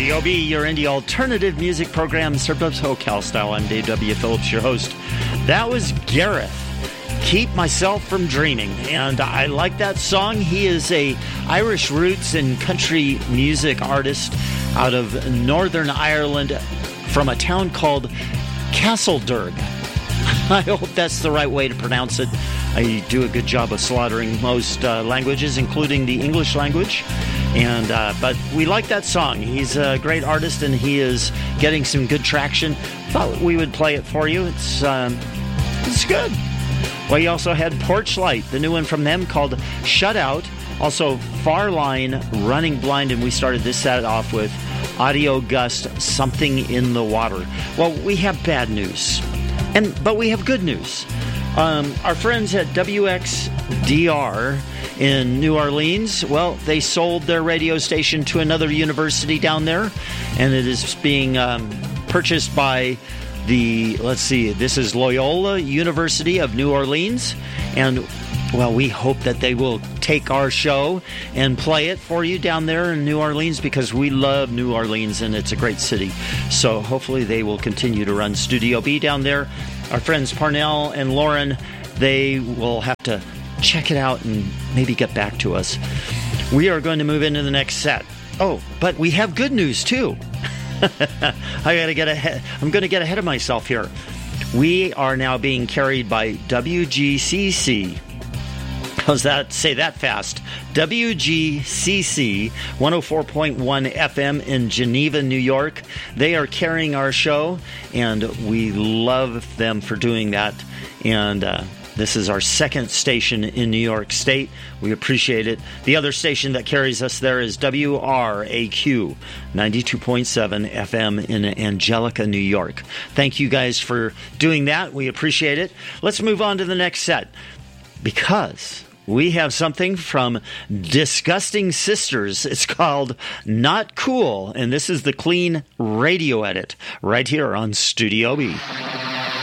Studio B, your indie alternative music program, served up SoCal style. I'm Dave W. Phillips, your host. That was Gareth, Keep Myself From Dreaming. And I like that song. He is a Irish roots and country music artist out of Northern Ireland from a town called Castledurg. I hope that's the right way to pronounce it. I do a good job of slaughtering most languages, including the English language. And but we like that song. He's a great artist, and he is getting some good traction. Thought we would play it for you. It's good. Well, you also had Porch Light, the new one from them called Shutout. Also, Farline, Running Blind, and we started this set off with Audio Gust, Something in the Water. Well, we have bad news, but we have good news. Our friends at WXDR in New Orleans, well, they sold their radio station to another university down there, and it is being purchased by this is Loyola University of New Orleans, and well, we hope that they will take our show and play it for you down there in New Orleans, because we love New Orleans and it's a great city. So hopefully they will continue to run Studio B down there. Our friends Parnell and Lauren, they will have to check it out and maybe get back to us. We are going to move into the next set. Oh, but we have good news too. I'm going to get ahead of myself here. We are now being carried by WGCC. How's that? Say that fast. WGCC 104.1 FM in Geneva, New York. They are carrying our show, and we love them for doing that. And this is our second station in New York State. We appreciate it. The other station that carries us there is WRAQ 92.7 FM in Angelica, New York. Thank you guys for doing that. We appreciate it. Let's move on to the next set, because we have something from Disgusting Sisters. It's called Not Cool, and this is the clean radio edit right here on Studio B.